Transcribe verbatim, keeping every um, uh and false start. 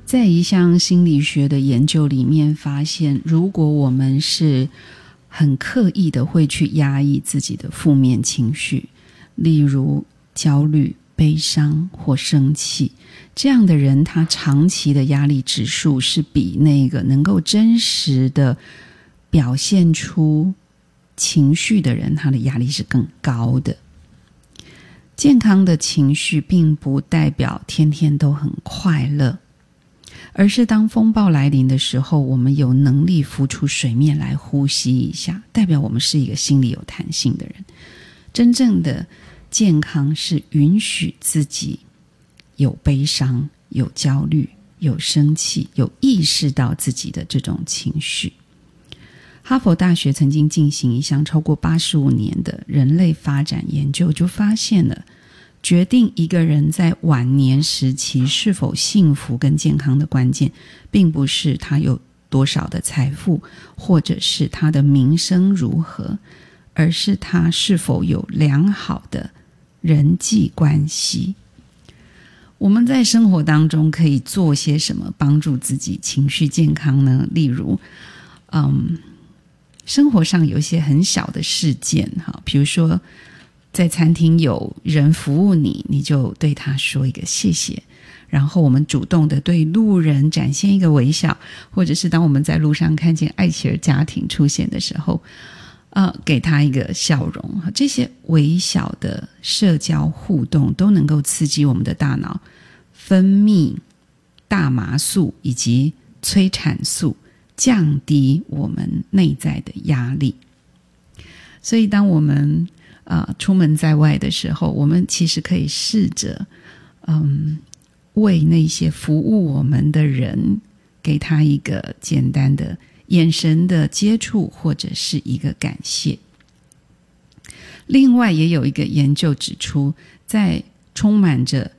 在一项心理学的研究里面发现，如果我们是很刻意的会去压抑自己的负面情绪，例如焦虑、悲伤或生气，这样的人他长期的压力指数是比那个能够真实的表现出情绪的人，他的压力是更高的。健康的情绪并不代表天天都很快乐，而是当风暴来临的时候，我们有能力浮出水面来呼吸一下，代表我们是一个心理有弹性的人。真正的健康是允许自己有悲伤、有焦虑、有生气，有意识到自己的这种情绪。哈佛大学曾经进行一项超过八十五年的人类发展研究，就发现了决定一个人在晚年时期是否幸福跟健康的关键，并不是他有多少的财富，或者是他的名声如何，而是他是否有良好的人际关系。我们在生活当中可以做些什么帮助自己情绪健康呢？例如嗯，生活上有一些很小的事件，比如说在餐厅有人服务你，你就对他说一个谢谢，然后我们主动的对路人展现一个微笑，或者是当我们在路上看见爱企鹅家庭出现的时候，呃，给他一个笑容。这些微小的社交互动都能够刺激我们的大脑分泌大麻素以及催产素，降低我们内在的压力。所以当我们呃出门在外的时候，我们其实可以试着嗯为那些服务我们的人给他一个简单的眼神的接触，或者是一个感谢。另外也有一个研究指出，在充满着